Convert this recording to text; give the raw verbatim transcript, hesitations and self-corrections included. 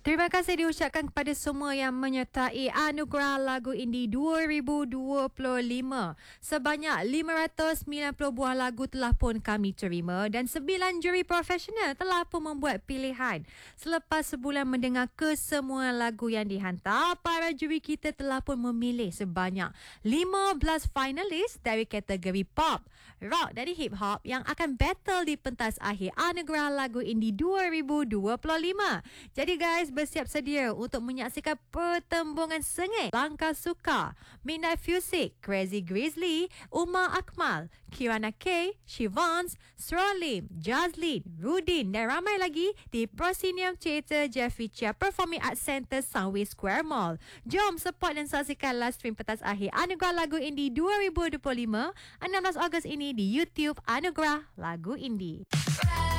Terima kasih diucapkan kepada semua yang menyertai Anugerah Lagu Indie dua ribu dua puluh lima. Sebanyak lima ratus sembilan puluh buah lagu telah pun kami terima dan sembilan juri profesional telah pun membuat pilihan. Selepas sebulan mendengar kesemua lagu yang dihantar, para juri kita telah pun memilih sebanyak lima belas finalis dari kategori pop, rock dan hip hop yang akan battle di pentas akhir Anugerah Lagu Indie dua ribu dua puluh lima. Jadi guys, bersiap sedia untuk menyaksikan pertembungan sengit Langkah Suka, Midnight Fusic, Crazy Grizzly, Uma Akmal, Kirana K, Shivans, Srolim, Jazlyn, Rudin dan ramai lagi di Proscenium Theatre Jeffrey Chia Performing Arts Centre Sunway Square Mall. Jom support dan saksikan live stream pentas akhir Anugerah Lagu Indie dua ribu dua puluh lima enam belas Ogos ini di YouTube Anugerah Lagu Indie.